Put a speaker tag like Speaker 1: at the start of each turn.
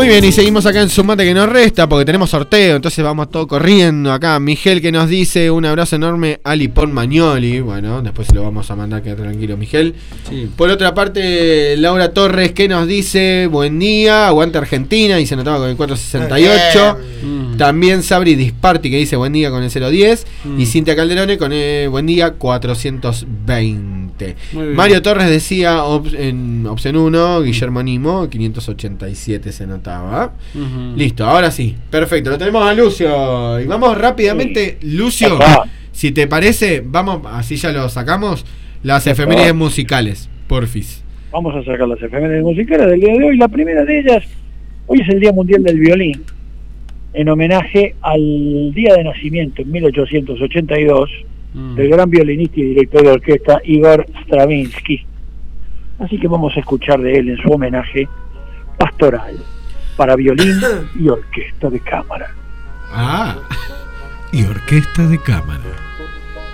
Speaker 1: Muy bien, y seguimos acá en Sumate que nos resta, porque tenemos sorteo, entonces vamos todo corriendo acá. Miguel que nos dice un abrazo enorme a Lipón Magnoli. Bueno, después se lo vamos a mandar, quedate tranquilo, Miguel.
Speaker 2: Sí.
Speaker 1: Por otra parte, Laura Torres que nos dice buen día, aguante Argentina, y se notaba con el 468. También Sabri Disparti que dice buen día con el 010. Y Cintia Calderone con buen día 420. Mario Torres decía en opción 1, Guillermo Nimo 587 se notaba. Listo, ahora sí, perfecto, lo tenemos a Lucio. Y vamos rápidamente, Lucio, si te parece, vamos, así ya lo sacamos, las efemérides musicales, porfis.
Speaker 3: Vamos a sacar las efemérides musicales del día de hoy. La primera de ellas, hoy es el Día Mundial del Violín, en homenaje al día de nacimiento en 1882 del gran violinista y director de orquesta Igor Stravinsky. Así que vamos a escuchar de él en su homenaje Pastoral para violín y orquesta de cámara.
Speaker 4: Y orquesta de cámara.